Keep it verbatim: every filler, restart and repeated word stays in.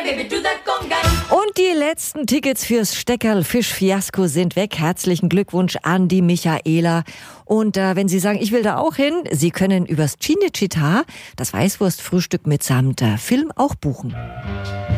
Und die letzten Tickets fürs Steckerl-Fisch-Fiasko sind weg. Herzlichen Glückwunsch an die Michaela. Und äh, wenn Sie sagen, ich will da auch hin, Sie können übers Cinecittà das Weißwurstfrühstück mitsamt äh, Film auch buchen.